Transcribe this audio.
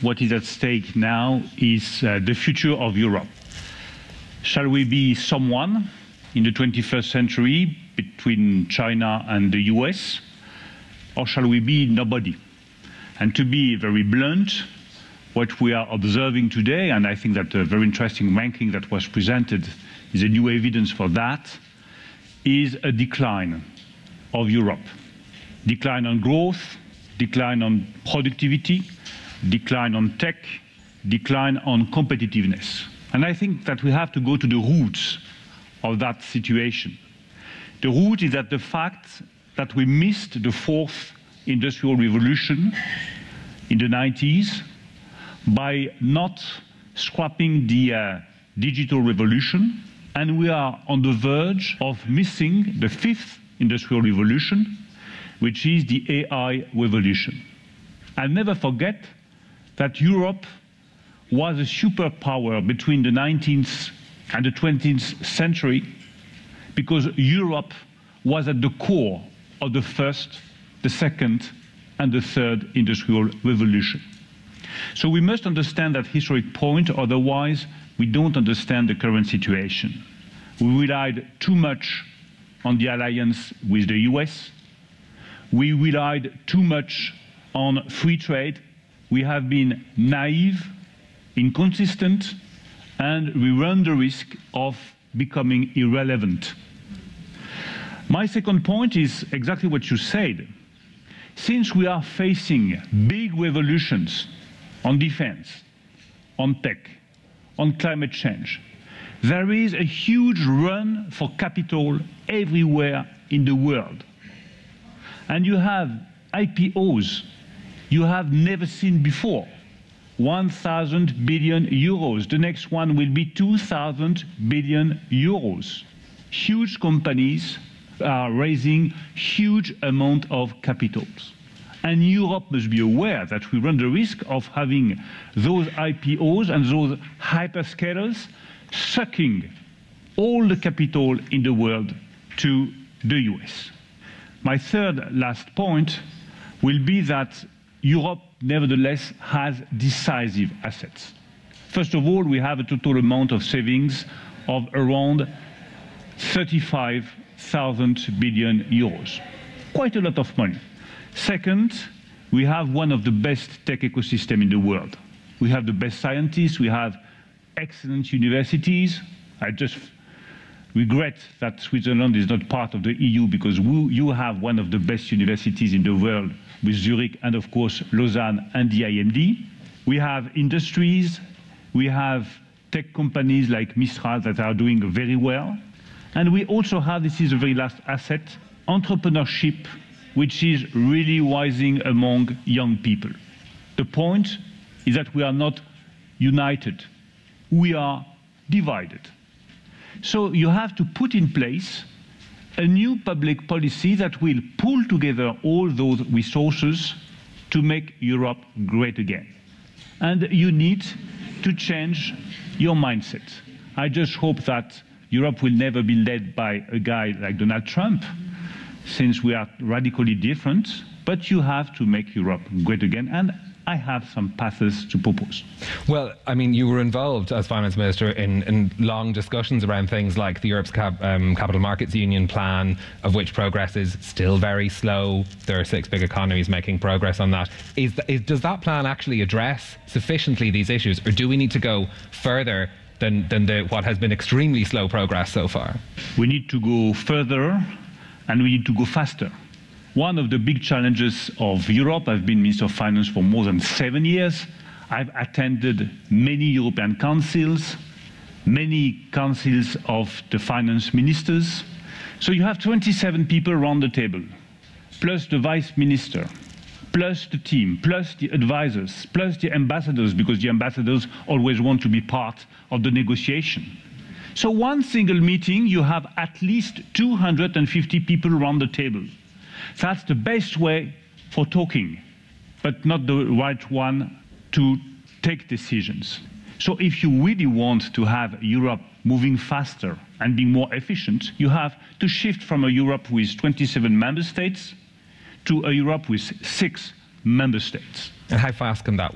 what is at stake now is the future of Europe. Shall we be someone in the 21st century between China and the US, or shall we be nobody? And to be very blunt, what we are observing today, and I think that a very interesting ranking that was presented is a new evidence for that, is a decline of Europe. Decline on growth, decline on productivity, decline on tech, decline on competitiveness. And I think that we have to go to the roots of that situation. The root is that the fact that we missed the fourth industrial revolution in the 90s by not scrapping the digital revolution, and we are on the verge of missing the fifth industrial revolution, which is the AI revolution. I'll never forget that Europe was a superpower between the 19th and the 20th century because Europe was at the core of the first, the second, and the third industrial revolution. So we must understand that historic point, otherwise we don't understand the current situation. We relied too much on the alliance with the US. We relied too much on free trade. We have been naive, inconsistent, and we run the risk of becoming irrelevant. My second point is exactly what you said. Since we are facing big revolutions on defense, on tech, on climate change, there is a huge run for capital everywhere in the world. And you have IPOs you have never seen before. 1,000 billion euros. The next one will be 2,000 billion euros. Huge companies are raising huge amount of capitals. And Europe must be aware that we run the risk of having those IPOs and those hyperscalers sucking all the capital in the world to the US. My third last point will be that Europe nevertheless has decisive assets. First of all, we have a total amount of savings of around 35,000 billion euros. Quite a lot of money. Second, we have one of the best tech ecosystems in the world. We have the best scientists, we have excellent universities. I just regret that Switzerland is not part of the EU because you have one of the best universities in the world with Zurich and, of course, Lausanne and the IMD. We have industries, we have tech companies like Mistral that are doing very well. And we also have, this is the very last asset, entrepreneurship, which is really rising among young people. The point is that we are not united. We are divided. So you have to put in place a new public policy that will pull together all those resources to make Europe great again. And you need to change your mindset. I just hope that Europe will never be led by a guy like Donald Trump, since we are radically different, but you have to make Europe great again. And I have some paths to propose. Well, I mean, you were involved as Finance Minister in long discussions around things like the Europe's Capital Markets Union plan, of which progress is still very slow. There are 6 big economies making progress on that. Does that plan actually address sufficiently these issues, or do we need to go further than what has been extremely slow progress so far? We need to go further, and we need to go faster. One of the big challenges of Europe, I've been Minister of Finance for more than 7 years. I've attended many European councils, many councils of the finance ministers. So you have 27 people around the table, plus the vice minister, plus the team, plus the advisors, plus the ambassadors, because the ambassadors always want to be part of the negotiation. So one single meeting, you have at least 250 people around the table. That's the best way for talking, but not the right one to take decisions. So if you really want to have Europe moving faster and being more efficient, you have to shift from a Europe with 27 member states to a Europe with 6 member states. And how fast can that